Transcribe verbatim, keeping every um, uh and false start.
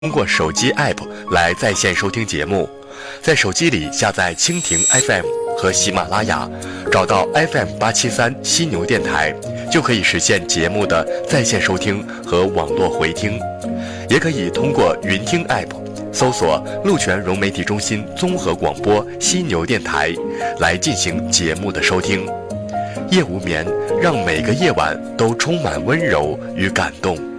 通过手机 App 来在线收听节目，在手机里下载蜻蜓 F M 和喜马拉雅，找到 F M 八七三犀牛电台，就可以实现节目的在线收听和网络回听。也可以通过云听 App 搜索鹿泉融媒体中心综合广播犀牛电台来进行节目的收听。夜无眠，让每个夜晚都充满温柔与感动。